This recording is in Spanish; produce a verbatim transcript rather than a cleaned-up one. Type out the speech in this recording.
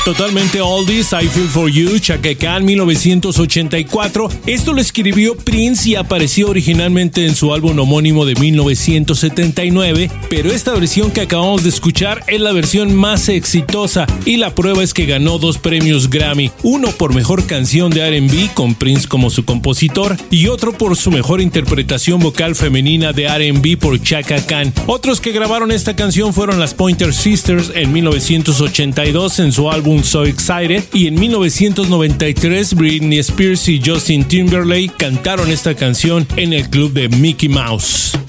Totalmente oldies, I Feel For You, Chaka Khan, mil novecientos ochenta y cuatro. Esto lo escribió Prince y apareció originalmente en su álbum homónimo de mil novecientos setenta y nueve, pero esta versión que acabamos de escuchar es la versión más exitosa y la prueba es que ganó dos premios Grammy, uno por mejor canción de R and B con Prince como su compositor y otro por su mejor interpretación vocal femenina de R and B por Chaka Khan. Otros que grabaron esta canción fueron las Pointer Sisters en mil novecientos ochenta y dos en su álbum So Excited, y en mil novecientos noventa y tres Britney Spears y Justin Timberlake cantaron esta canción en el club de Mickey Mouse.